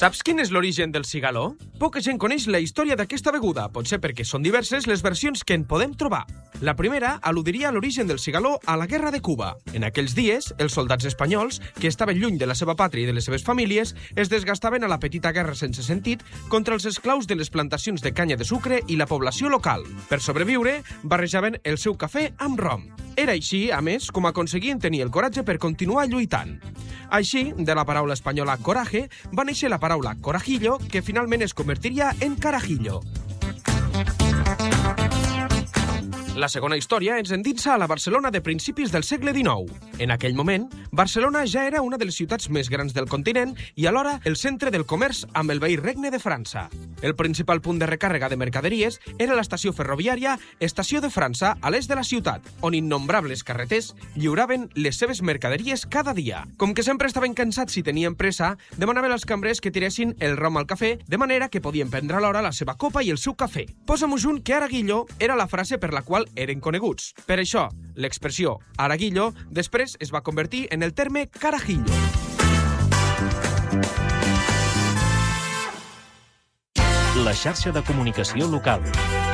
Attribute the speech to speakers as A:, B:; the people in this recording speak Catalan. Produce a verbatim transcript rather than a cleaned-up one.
A: Saps quin és l'origen del cigaló? Poca gent coneix la història d'aquesta beguda, potser perquè són diverses les versions que en podem trobar. La primera al·ludiria a l'origen del cigaló a la Guerra de Cuba. En aquells dies, els soldats espanyols, que estaven lluny de la seva pàtria i de les seves famílies, es desgastaven a la petita guerra sense sentit contra els esclaus de les plantacions de canya de sucre i la població local. Per sobreviure, barrejaven el seu cafè amb rom. Era així, a més, com aconseguien tenir el coratge per continuar lluitant. Així, de la paraula espanyola coraje, va néixer la paraula corajillo, que finalment es convertiria en carajillo. La segona història ens endinsa a la Barcelona de principis del segle dinou. En aquell moment, Barcelona ja era una de les ciutats més grans del continent i alhora el centre del comerç amb el veí Regne de França. El principal punt de recàrrega de mercaderies era l'estació ferroviària Estació de França a l'est de la ciutat, on innombrables carreters lliuraven les seves mercaderies cada dia. Com que sempre estaven cansats i tenien pressa, demanaven als cambrers que tiressin el rom al cafè, de manera que podien prendre alhora la seva copa i el seu cafè. Posa'm-ho junt que Araguillo era la frase per la qual eren coneguts. Per això, l'expressió Araguillo després es va convertir en el terme carajillo.
B: La xarxa de comunicació local.